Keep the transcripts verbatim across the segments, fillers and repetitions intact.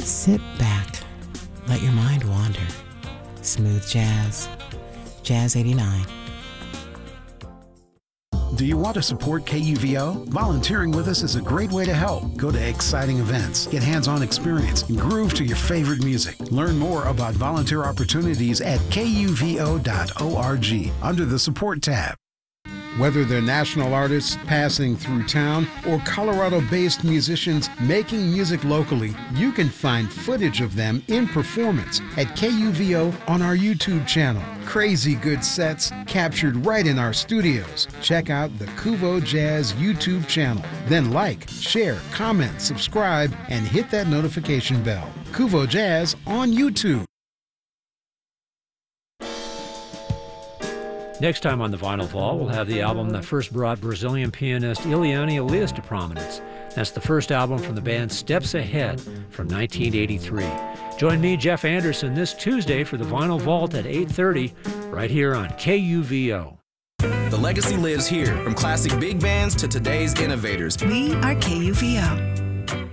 Sit back. Let your mind wander. Smooth jazz. Jazz eighty-nine. Do you want to support K U V O? Volunteering with us is a great way to help. Go to exciting events, get hands-on experience, and groove to your favorite music. Learn more about volunteer opportunities at K U V O dot org under the Support tab. Whether they're national artists passing through town or Colorado-based musicians making music locally, you can find footage of them in performance at K U V O on our YouTube channel. Crazy good sets captured right in our studios. Check out the Kuvo Jazz YouTube channel. Then like, share, comment, subscribe, and hit that notification bell. Kuvo Jazz on YouTube. Next time on the Vinyl Vault, we'll have the album that first brought Brazilian pianist Ileana Elias to prominence. That's the first album from the band Steps Ahead from nineteen eighty-three. Join me, Jeff Anderson, this Tuesday for the Vinyl Vault at eight thirty, right here on K U V O. The legacy lives here, from classic big bands to today's innovators. We are K U V O.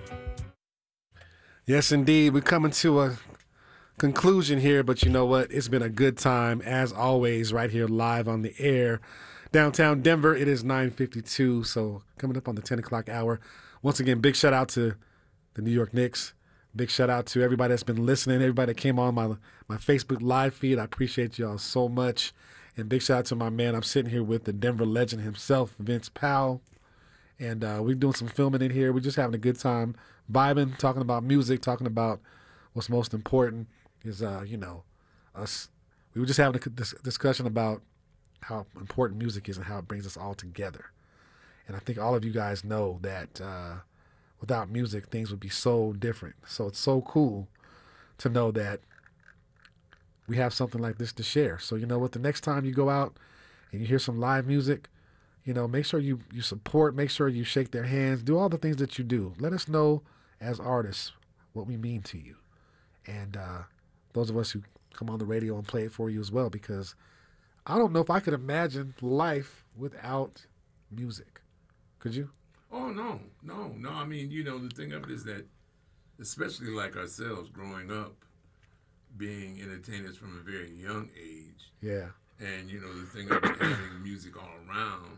Yes, indeed. We're coming to a conclusion here, but you know what? It's been a good time, as always, right here live on the air. Downtown Denver, it is nine fifty-two, so coming up on the ten o'clock hour. Once again, big shout out to the New York Knicks. Big shout out to everybody that's been listening, everybody that came on my, my Facebook live feed. I appreciate y'all so much. And big shout out to my man. I'm sitting here with the Denver legend himself, Vince Powell. And uh, we're doing some filming in here. We're just having a good time, vibing, talking about music, talking about what's most important. Is, uh, you know, us, we were just having a dis- discussion about how important music is and how it brings us all together. And I think all of you guys know that uh, without music, things would be so different. So it's so cool to know that we have something like this to share. So, you know what, the next time you go out and you hear some live music, you know, make sure you, you support, make sure you shake their hands, do all the things that you do. Let us know as artists what we mean to you. And, uh, those of us who come on the radio and play it for you as well, because I don't know if I could imagine life without music. Could you? Oh, no, no, no. I mean, you know, the thing of it is that, especially like ourselves growing up, being entertainers from a very young age. Yeah. And, you know, the thing of it, having music all around,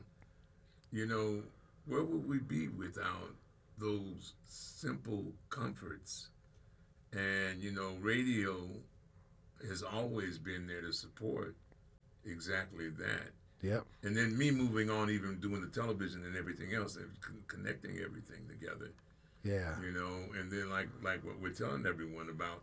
you know, where would we be without those simple comforts? And, you know, radio has always been there to support exactly that. Yep. And then me moving on, even doing the television and everything else, and con- connecting everything together. Yeah. You know, and then like like what we're telling everyone about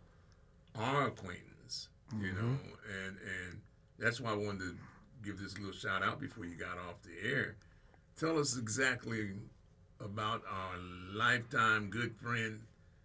our acquaintance, you mm-hmm. know, and, and that's why I wanted to give this little shout out before you got off the air. Tell us exactly about our lifetime good friend,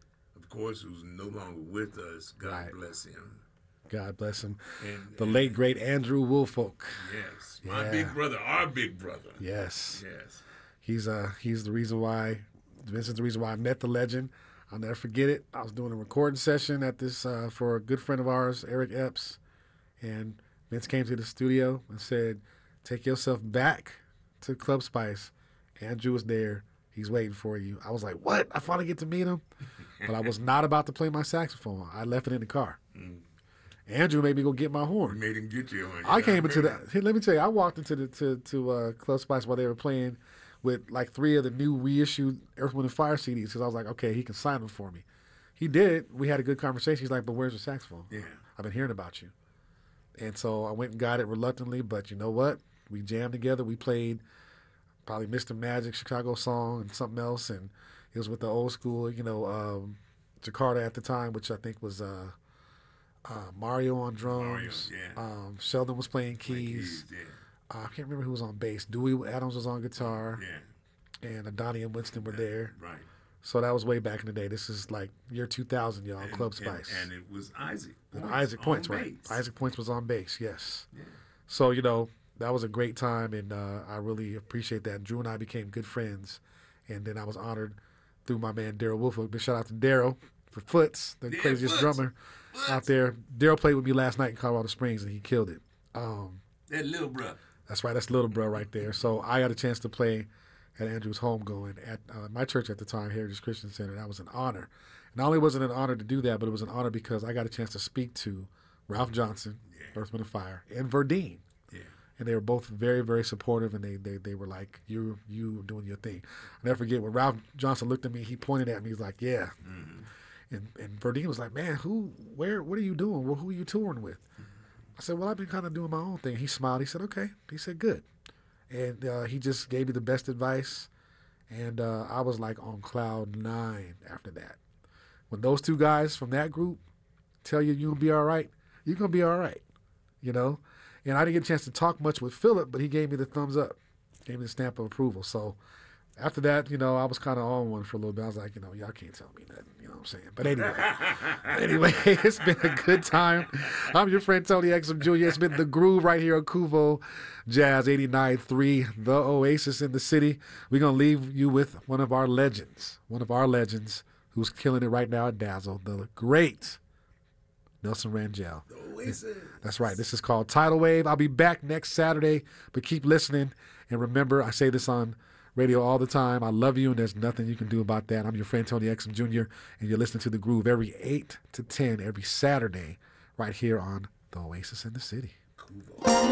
of course, who's no longer with us. God right. bless him. God bless him. And, the and, late, great Andrew Woolfolk. Yes. Yeah. My big brother, our big brother. Yes. Yes. He's uh he's the reason why, Vince is the reason why I met the legend. I'll never forget it. I was doing a recording session at this uh, for a good friend of ours, Eric Epps. And Vince came to the studio and said, take yourself back to Club Spice. Andrew was there. He's waiting for you. I was like, what? I finally get to meet him? But I was not about to play my saxophone. I left it in the car. Mm. Andrew made me go get my horn. You made him get you on. I came into the. Hey, let me tell you, I walked into the to to uh, Club Spice while they were playing with like three of the new reissued Earth, Wind and Fire C Ds because I was like, okay, he can sign them for me. He did. We had a good conversation. He's like, but where's your saxophone? Yeah, I've been hearing about you. And so I went and got it reluctantly, but you know what? We jammed together. We played probably Mister Magic, Chicago Song, and something else, and it was with the old school, you know, um, Jakarta at the time, which I think was. Uh, Uh, Mario on drums. Mario, yeah. um, Sheldon was playing keys. keys yeah. uh, I can't remember who was on bass. Dewey Adams was on guitar. Yeah. And Donnie and Winston were yeah, there. Right. So that was way back in the day. This is like year two thousand, y'all, and, Club Spice. And, and it was Isaac Points. And Isaac Points, right. Bass. Isaac Points was on bass, yes. Yeah. So, you know, that was a great time, and uh, I really appreciate that. Drew and I became good friends, and then I was honored through my man Daryl Woolfolk. Big shout out to Daryl for Foots, the yeah, craziest Foots. drummer. Foots. Out there. Daryl played with me last night in Colorado Springs, and he killed it. Um, that little bro. That's right. That's little bro right there. So I got a chance to play at Andrew's homegoing at uh, my church at the time, Heritage Christian Center. That was an honor. And not only was it an honor to do that, but it was an honor because I got a chance to speak to Ralph Johnson, yeah. Earth, Wind and Fire, and Verdine. Yeah. And they were both very, very supportive, and they they, they were like, you you doing your thing. I'll never forget when Ralph Johnson looked at me, he pointed at me, he's like, yeah. Mm-hmm. And and Verdine was like, man, who, where, what are you doing? Well, who are you touring with? Mm-hmm. I said, well, I've been kind of doing my own thing. He smiled. He said, okay. He said, good. And uh, he just gave me the best advice. And uh, I was like on cloud nine after that. When those two guys from that group tell you you're going to be all right, you're going to be all right, you know? And I didn't get a chance to talk much with Philip, but he gave me the thumbs up, gave me the stamp of approval. So after that, you know, I was kind of on one for a little bit. I was like, you know, y'all can't tell me nothing, you know what I'm saying? But anyway, anyway, it's been a good time. I'm your friend Tony Exum Junior It's been The Groove right here on Kuvo Jazz eighty-nine point three, the Oasis in the city. We're going to leave you with one of our legends, one of our legends who's killing it right now at Dazzle, the great Nelson Rangel. The Oasis. That's right. This is called Tidal Wave. I'll be back next Saturday, but keep listening. And remember, I say this on radio all the time. I love you, and there's nothing you can do about that. I'm your friend Tony Exum Junior, and you're listening to The Groove every eight to ten every Saturday right here on the Oasis in the City. Cool.